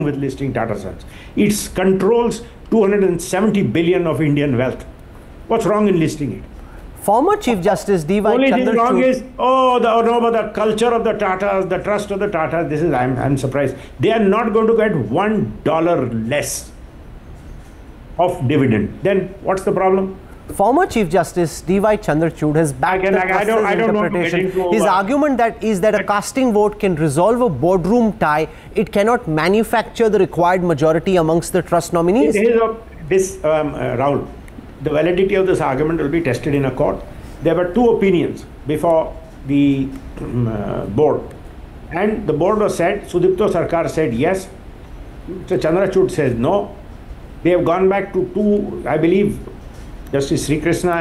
with listing Tata Sons. It controls 270 billion of Indian wealth. What's wrong in listing it? Former Chief Justice D.Y. Only thing wrong Chandrachud. is, the culture of the Tatas, the trust of the Tatas. I'm surprised. They are not going to get $1 less of dividend. Then what's the problem? Former Chief Justice D.Y. Chandrachud has backed the I don't want to get interpretation. into His argument is that a casting vote can resolve a boardroom tie. It cannot manufacture the required majority amongst the trust nominees. Rahul, the validity of this argument will be tested in a court. There were two opinions before the board. And the board was said, Sudipto Sarkar said yes. Mr. Chandrachud says no. They have gone back to two, I believe, Justice Sri Krishna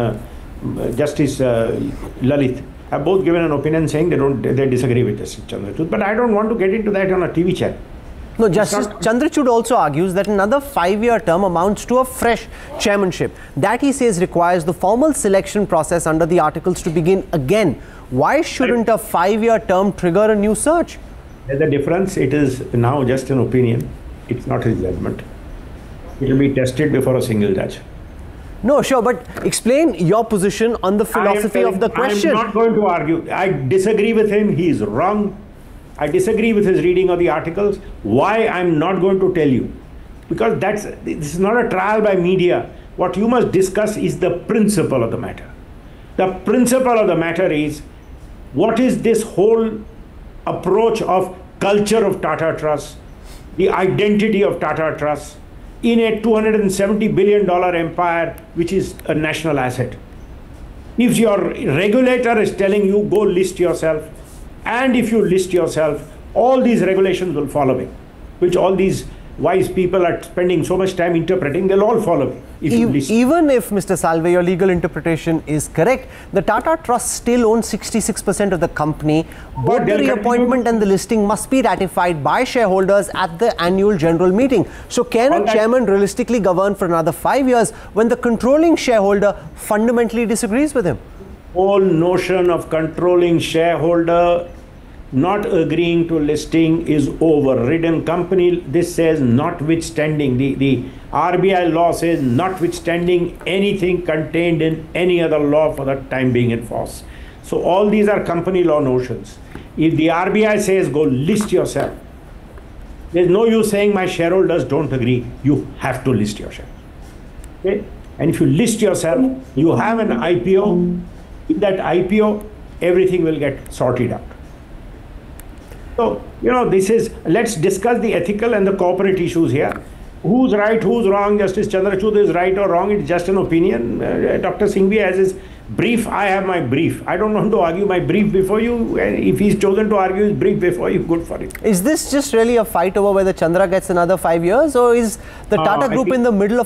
and Justice Lalit have both given an opinion saying they disagree with Justice Chandrachud. But I don't want to get into that on a TV channel. No, Justice Chandrachud also argues that another 5-year term amounts to a fresh chairmanship. That, he says, requires the formal selection process under the articles to begin again. Why shouldn't a 5-year term trigger a new search? There's a difference. It is now just an opinion. It's not his judgment. It will be tested before a single judge. No, sure, but explain your position on the philosophy of the question. I'm not going to argue. I disagree with him. He is wrong. I disagree with his reading of the articles. Why? I'm not going to tell you. Because this is not a trial by media. What you must discuss is the principle of the matter. The principle of the matter is, what is this whole approach of culture of Tata Trust, the identity of Tata Trust, in a $270 billion empire, which is a national asset. If your regulator is telling you, go list yourself, and if you list yourself, all these regulations will follow it, which all these wise people are spending so much time interpreting, they'll all follow it. Even if, Mr. Salve, your legal interpretation is correct, the Tata Trust still owns 66% of the company. Both the reappointment and the listing must be ratified by shareholders at the annual general meeting. So can a chairman realistically govern for another 5 years when the controlling shareholder fundamentally disagrees with him? Whole notion of controlling shareholder not agreeing to listing is overridden. Company, this says notwithstanding, the RBI law says notwithstanding anything contained in any other law for the time being in force. So all these are company law notions. If the RBI says go list yourself, there's no use saying my shareholders don't agree. You have to list yourself. Okay? And if you list yourself, you have an IPO. In that IPO, everything will get sorted out. So, let's discuss the ethical and the corporate issues here. Who's right, who's wrong? Justice Chandrachud is right or wrong, it's just an opinion. Dr. Singhvi has his brief, I have my brief. I don't want to argue my brief before you. If he's chosen to argue his brief before you, good for it. Is this just really a fight over whether Chandra gets another 5 years, or is the Tata Group in the middle of